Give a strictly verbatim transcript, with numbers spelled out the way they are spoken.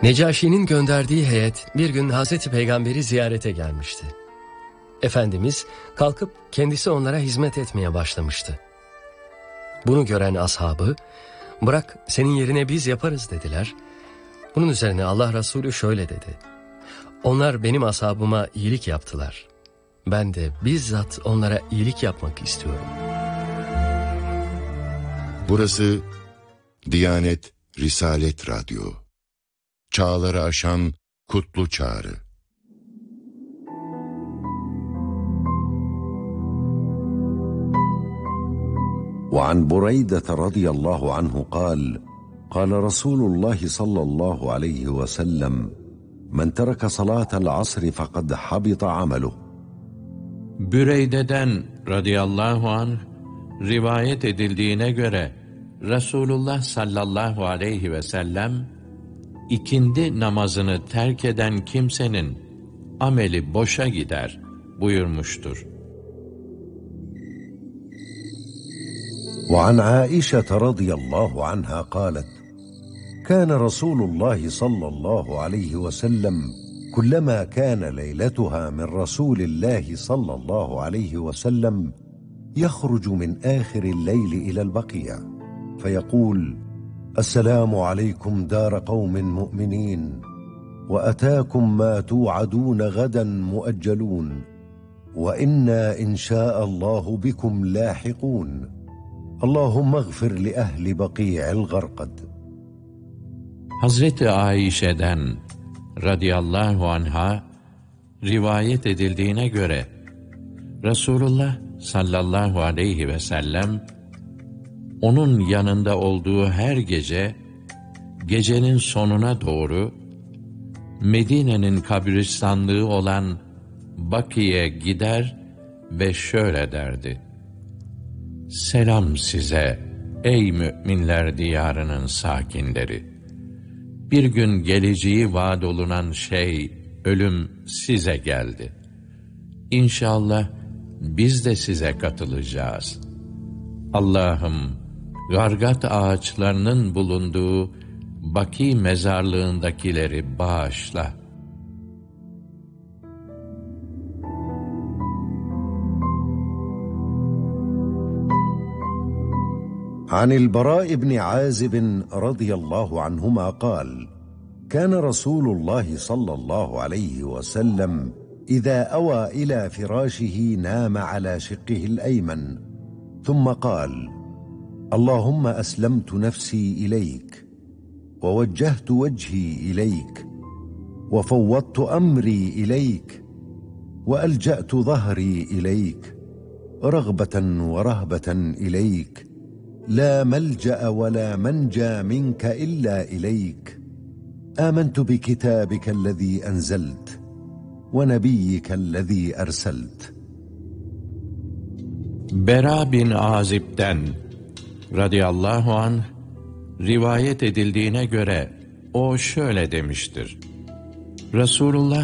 Necaşi'nin gönderdiği heyet bir gün Hazreti Peygamber'i ziyarete gelmişti. Efendimiz kalkıp kendisi onlara hizmet etmeye başlamıştı. Bunu gören ashabı, "Bırak, senin yerine biz yaparız," dediler. Bunun üzerine Allah Resulü şöyle dedi: "Onlar benim ashabıma iyilik yaptılar. Ben de bizzat onlara iyilik yapmak istiyorum." Burası Diyanet Risalet Radyo. Çağları aşan kutlu çağrı. وعن بريدة رضي الله عنه قال قال رسول الله صلى الله عليه وسلم من ترك صلاة العصر فقد حبط عمله. Büreyde'den radıyallahu anh rivayet edildiğine göre Resulullah sallallahu aleyhi ve sellem ikindi namazını terk eden kimsenin ameli boşa gider buyurmuştur. وعن عائشة رضي الله عنها قالت كان رسول الله صلى الله عليه وسلم كلما كان ليلتها من رسول الله صلى الله عليه وسلم يخرج من آخر الليل إلى البقيع فيقول السلام عليكم دار قوم مؤمنين وأتاكم ما توعدون غدا مؤجلون وإنا إن شاء الله بكم لاحقون Allahümme gfir li ehli baki'il garqad. Hazreti Ayşe'den radıyallahu anha rivayet edildiğine göre Resulullah sallallahu aleyhi ve sellem onun yanında olduğu her gece gecenin sonuna doğru Medine'nin kabristanlığı olan Baki'ye gider ve şöyle derdi: "Selam size ey müminler diyarının sakinleri. Bir gün geleceği vaad olunan şey, ölüm size geldi. İnşallah biz de size katılacağız. Allah'ım, gargat ağaçlarının bulunduğu Baki mezarlığındakileri bağışla." عن البراء بن عازب رضي الله عنهما قال كان رسول الله صلى الله عليه وسلم إذا أوى إلى فراشه نام على شقه الأيمن ثم قال اللهم أسلمت نفسي إليك ووجهت وجهي إليك وفوضت أمري إليك وألجأت ظهري إليك رغبة ورهبة إليك لا ملجأ ولا منجى منك إلا إليك آمنت بكتابك الذي أنزلت ونبيك الذي أرسلت. Bera bin Azib'den radıyallahu anh rivayet edildiğine göre o şöyle demiştir: Resulullah